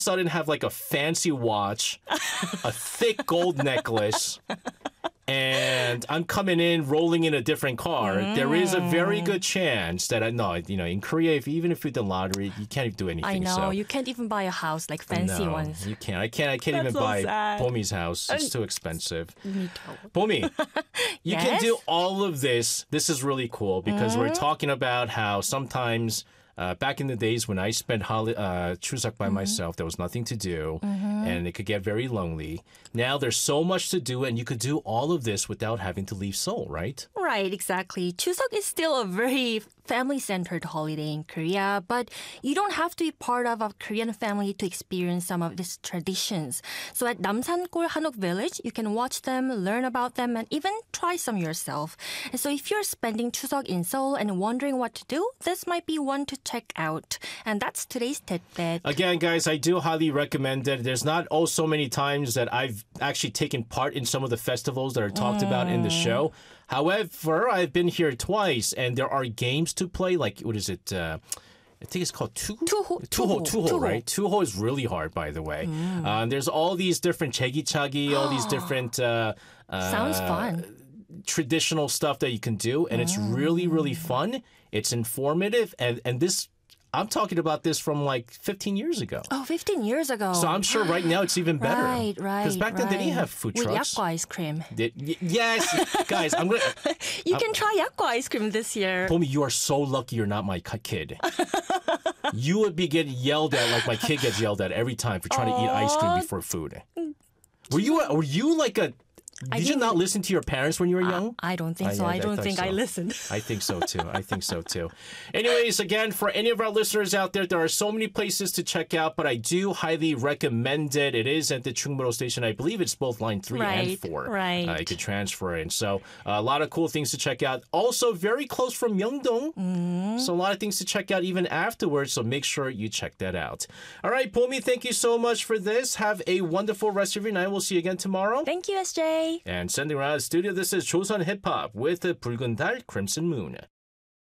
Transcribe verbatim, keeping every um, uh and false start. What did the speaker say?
sudden have like a fancy watch, a thick gold necklace, and I'm coming in, rolling in a different car, mm. there is a very good chance that I know, you know, in Korea, if even if you win the lottery, you can't do anything. I know. So. You can't even buy a house like fancy no, ones. You can't. I can't. I can't That's even so buy sad. Bomi's house. It's too expensive. Me too. Bomi, you Yes? can do all of this. This is really cool because mm. we're talking about how sometimes. Uh, back in the days when I spent holi- uh, Chuseok by mm-hmm. myself, there was nothing to do, mm-hmm. and it could get very lonely. Now there's so much to do, and you could do all of this without having to leave Seoul, right? Right, exactly. Chuseok is still a very family-centered holiday in Korea, but you don't have to be part of a Korean family to experience some of these traditions. So at Namsan-gol Hanok Village, you can watch them, learn about them, and even try some yourself. And so if you're spending Chuseok in Seoul and wondering what to do, this might be one to check out. And that's today's tidbit. Again, guys, I do highly recommend it. There's not oh so many times that I've actually taken part in some of the festivals that are talked mm. about in the show. However, I've been here twice, and there are games to play. Like, what is it? Uh, I think it's called Tuho. Tuho. Tuho, Tuho, right? Tuho is really hard, by the way. Mm. Um, there's all these different chegichagi, all these different... Uh, uh, Sounds fun. Traditional stuff that you can do, and mm. it's really, really fun. It's informative, and, and this... I'm talking about this from like fifteen years ago. Oh, fifteen years ago. So I'm sure right now it's even better. Right, right, Because back then right. they didn't have food With trucks. yakgwa ice cream. Did, y- yes, guys, I'm gonna. You I'm, can try yakgwa ice cream this year. Bomi, you are so lucky you're not my kid. You would be getting yelled at like my kid gets yelled at every time for trying to eat ice cream before food. Were you? Were you like a? Did you not listen to your parents when you were young? I, I don't think I, so. I, I don't I think so. I listened. I think so too. I think so too. Anyways, again, for any of our listeners out there, there are so many places to check out, but I do highly recommend it. It is at the Chungmuro station. I believe it's both line three right, and four. Right. Uh, you could transfer in. So uh, a lot of cool things to check out. Also, very close from Myeongdong. Mm. So a lot of things to check out even afterwards. So make sure you check that out. All right, Bomi, thank you so much for this. Have a wonderful rest of your night. We'll see you again tomorrow. Thank you, S J. And sending around the studio, this is Joseon Hip Hop with the 붉은 달, Crimson Moon.